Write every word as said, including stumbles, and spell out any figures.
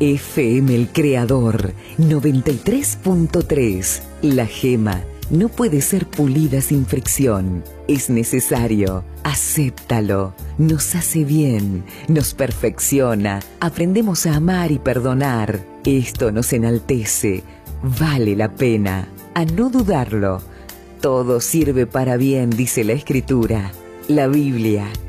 F M El Creador, noventa y tres punto tres. La gema no puede ser pulida sin fricción. Es necesario. Acéptalo. Nos hace bien. Nos perfecciona. Aprendemos a amar y perdonar. Esto nos enaltece. Vale la pena. A no dudarlo. Todo sirve para bien, dice la Escritura. La Biblia